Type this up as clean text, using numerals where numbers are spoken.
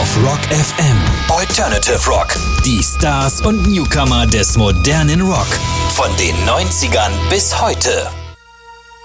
auf Rock FM. Alternative Rock. Die Stars und Newcomer des modernen Rock. Von den 90ern bis heute.